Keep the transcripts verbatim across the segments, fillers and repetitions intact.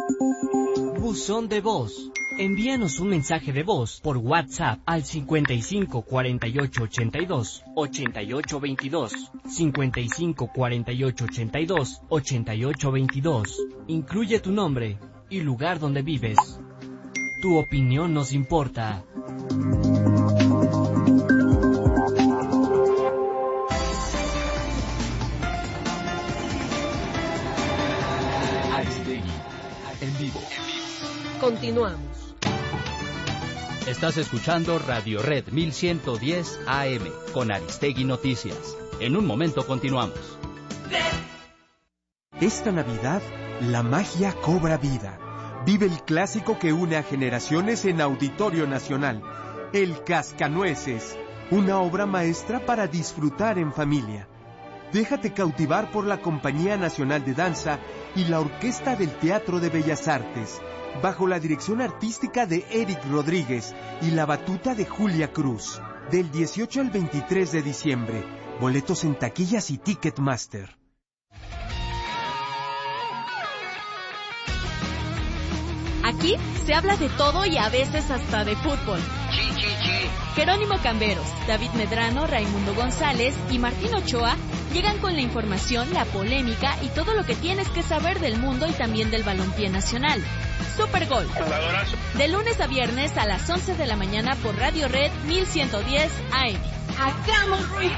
Buzón de voz. Envíanos un mensaje de voz por WhatsApp al cincuenta y cinco cuarenta y ocho ochenta y dos ochenta y ocho veintidós, cincuenta y cinco cuarenta y ocho ochenta y dos ochenta y ocho veintidós. Incluye tu nombre y lugar donde vives. Tu opinión nos importa. Aristegui, en vivo. Continuamos. Estás escuchando Radio Red mil ciento diez A M con Aristegui Noticias. En un momento continuamos. Esta Navidad, la magia cobra vida. Vive el clásico que une a generaciones en Auditorio Nacional, El Cascanueces, una obra maestra para disfrutar en familia. Déjate cautivar por la Compañía Nacional de Danza y la Orquesta del Teatro de Bellas Artes, bajo la dirección artística de Eric Rodríguez y la batuta de Julia Cruz, del dieciocho al veintitrés de diciembre. Boletos en taquillas y Ticketmaster. Aquí se habla de todo y a veces hasta de fútbol. Sí, sí, sí. Jerónimo Camberos, David Medrano, Raimundo González y Martín Ochoa llegan con la información, la polémica y todo lo que tienes que saber del mundo y también del balompié nacional. Supergol. De lunes a viernes a las once de la mañana por Radio Red mil ciento diez A M. ¡Hagamos ruido!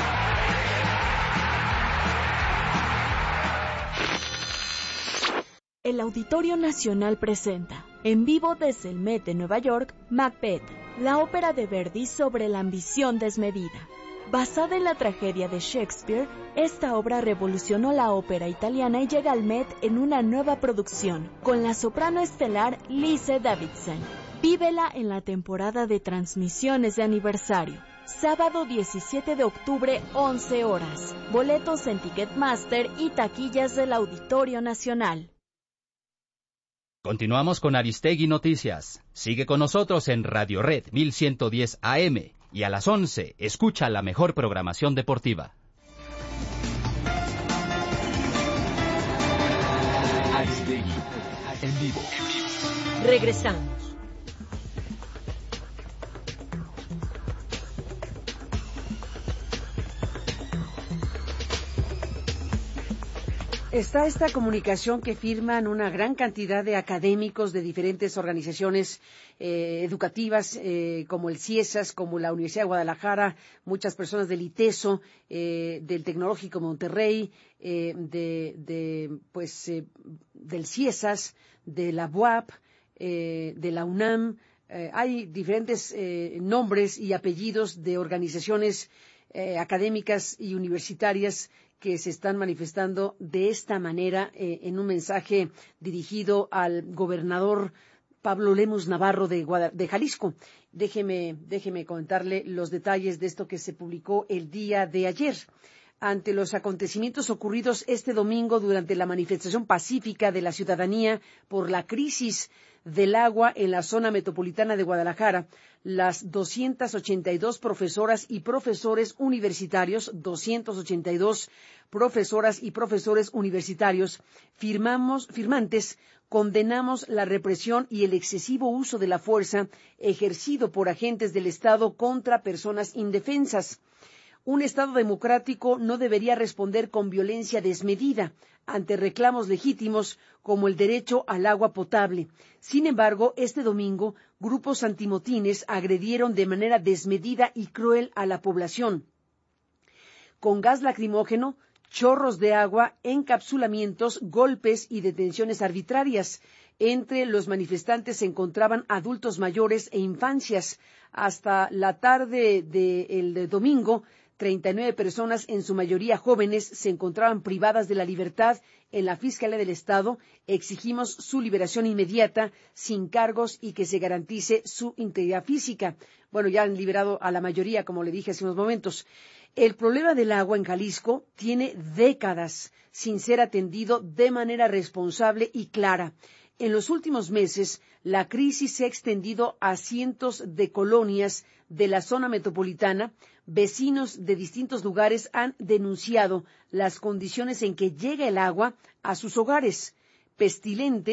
El Auditorio Nacional presenta, en vivo desde el Met de Nueva York, Macbeth, la ópera de Verdi sobre la ambición desmedida. Basada en la tragedia de Shakespeare, esta obra revolucionó la ópera italiana y llega al Met en una nueva producción, con la soprano estelar Lise Davidson. Vívela en la temporada de transmisiones de aniversario. Sábado diecisiete de octubre, once horas. Boletos en Ticketmaster y taquillas del Auditorio Nacional. Continuamos con Aristegui Noticias. Sigue con nosotros en Radio Red mil ciento diez A M y a las once escucha la mejor programación deportiva. Aristegui, en vivo. Regresamos. Está esta comunicación que firman una gran cantidad de académicos de diferentes organizaciones eh, educativas, eh, como el CIESAS, como la Universidad de Guadalajara, muchas personas del ITESO, eh, del Tecnológico Monterrey, eh, de, de, pues, eh, del CIESAS, de la B U A P, eh, de la UNAM. Eh, hay diferentes eh, nombres y apellidos de organizaciones eh, académicas y universitarias que se están manifestando de esta manera eh, en un mensaje dirigido al gobernador Pablo Lemus Navarro de, Guada- de Jalisco. Déjeme, déjeme comentarle los detalles de esto que se publicó el día de ayer. Ante los acontecimientos ocurridos este domingo durante la manifestación pacífica de la ciudadanía por la crisis del agua en la zona metropolitana de Guadalajara, las doscientas ochenta y dos profesoras y profesores universitarios, doscientas ochenta y dos profesoras y profesores universitarios, firmamos, firmantes, condenamos la represión y el excesivo uso de la fuerza ejercido por agentes del Estado contra personas indefensas. Un Estado democrático no debería responder con violencia desmedida ante reclamos legítimos como el derecho al agua potable. Sin embargo, este domingo, grupos antimotines agredieron de manera desmedida y cruel a la población, con gas lacrimógeno, chorros de agua, encapsulamientos, golpes y detenciones arbitrarias. Entre los manifestantes se encontraban adultos mayores e infancias. Hasta la tarde del de domingo, treinta y nueve personas, en su mayoría jóvenes, se encontraban privadas de la libertad en la Fiscalía del Estado. Exigimos su liberación inmediata, sin cargos, y que se garantice su integridad física. Bueno, ya han liberado a la mayoría, como le dije hace unos momentos. El problema del agua en Jalisco tiene décadas sin ser atendido de manera responsable y clara. En los últimos meses, la crisis se ha extendido a cientos de colonias de la zona metropolitana. Vecinos de distintos lugares han denunciado las condiciones en que llega el agua a sus hogares. Pestilente,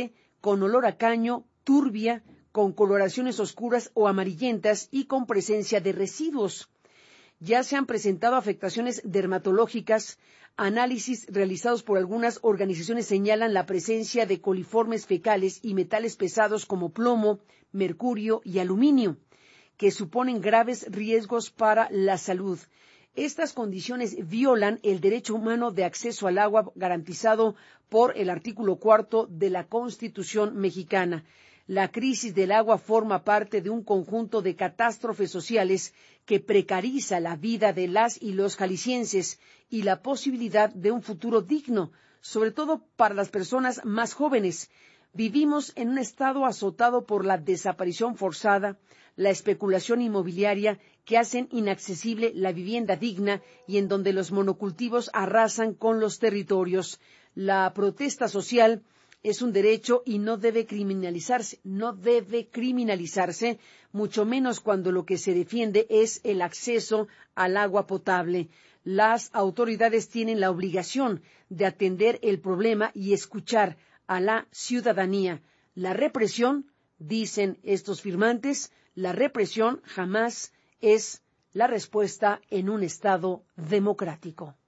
con olor a caño, turbia, con coloraciones oscuras o amarillentas y con presencia de residuos. Ya se han presentado afectaciones dermatológicas. Análisis realizados por algunas organizaciones señalan la presencia de coliformes fecales y metales pesados como plomo, mercurio y aluminio, que suponen graves riesgos para la salud. Estas condiciones violan el derecho humano de acceso al agua garantizado por el artículo cuarto de la Constitución mexicana. La crisis del agua forma parte de un conjunto de catástrofes sociales que precariza la vida de las y los jaliscienses y la posibilidad de un futuro digno, sobre todo para las personas más jóvenes. Vivimos en un estado azotado por la desaparición forzada, la especulación inmobiliaria que hacen inaccesible la vivienda digna y en donde los monocultivos arrasan con los territorios. La protesta social es un derecho y no debe criminalizarse, no debe criminalizarse, mucho menos cuando lo que se defiende es el acceso al agua potable. Las autoridades tienen la obligación de atender el problema y escuchar a la ciudadanía. La represión, dicen estos firmantes, la represión jamás es la respuesta en un Estado democrático.